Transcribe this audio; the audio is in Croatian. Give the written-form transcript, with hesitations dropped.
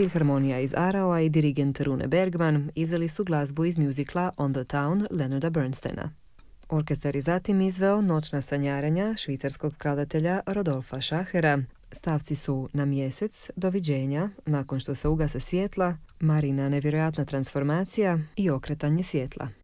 Filharmonija iz Araua i dirigent Rune Bergman izveli su glazbu iz mjuzikla On the Town Leonarda Bernsteina. Orkestar je zatim izveo Noćna sanjarenja švicarskog skladatelja Rodolfa Schachera. Stavci su Na mjesec, Doviđenja, Nakon što se ugase svjetla, Marina nevjerojatna transformacija i Okretanje svjetla.